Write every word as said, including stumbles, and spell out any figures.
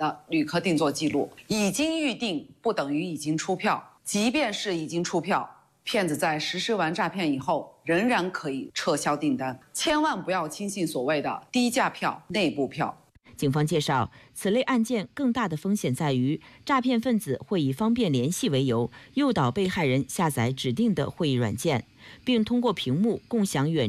的旅客订座记录。已经预订不等于已经出票，即便是已经出票，骗子在实施完诈骗以后，仍然可以撤销订单。千万不要轻信所谓的低价票、内部票。 警方介绍，此类案件更大的风险在于，诈骗分子会以方便联系为由，诱导被害人下载指定的会议软件，并通过屏幕共享远